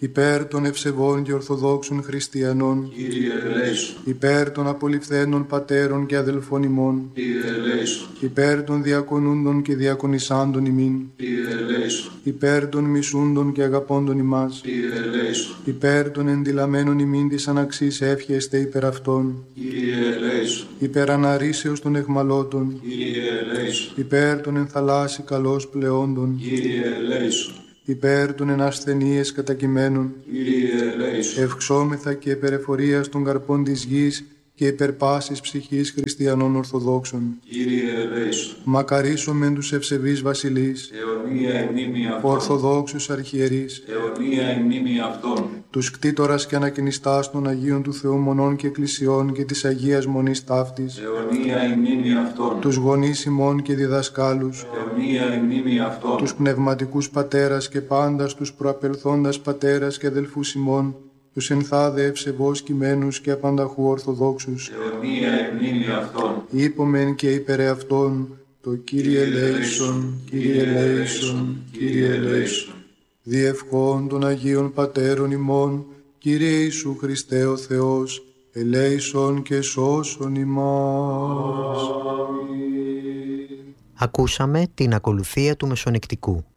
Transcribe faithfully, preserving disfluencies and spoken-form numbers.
υπέρ των ευσεβών και ορθοδόξων χριστιανών, Κύριε ελέησον. υπέρ των απολυφθένων πατέρων και αδελφών ημών, Κύριε ελέησον. υπέρ των διακονούντων και διακονισάντων ημίν, Κύριε ελέησον. υπέρ των μισούντων και αγαπώντων ημάς, Κύριε ελέησον. υπέρ των ενδυλαμένων ημίν της αναξής εύχεστε υπέρ αυτών, Κύριε ελέησον. υπέρ αναρρήσεως των εχμαλώτων, Κύριε ελέησον. υπέρ των ενθαλάσσι καλώς πλεόντων, Κύριε ελέησον. υπέρ των εν ασθενείες κατακειμένων, Κύριε ελέησον. ευξόμεθα και υπερεφορίας των καρπών της γης και υπερπάσης ψυχής χριστιανών Ορθοδόξων. Κύριε ελέησον. Μακαρίσομεν τους ευσεβείς βασιλείς, Αιωνία η μνήμη αυτών. Ορθοδόξους αρχιερείς, Αιωνία η μνήμη αυτών. τους κτήτορας και ανακαινιστάς των Αγίων του Θεού Μονών και Εκκλησιών και της Αγίας Μονής Ταύτης, Αιωνία η μνήμη αυτών. τους γονείς ημών και διδασκάλους, Αιωνία η μνήμη αυτών. τους πνευματικούς πατέρας και πάντας τους προαπελθόντας πατέρας και αδελφούς ημών, τους ενθάδε ευσεβώς κειμένους και απανταχού Ορθοδόξους, Αιωνία η μνήμη αυτών. είπομεν και υπερ αυτών, το Κύριε ελέησον, Κύριε ελέησον, Κύριε ελέησον. Διευχών των Αγίων Πατέρων ημών, Κύριε Ιησού Χριστέ ο Θεός, ελέησον και σώσον ημάς. Ακούσαμε την ακολουθία του Μεσονικτικού.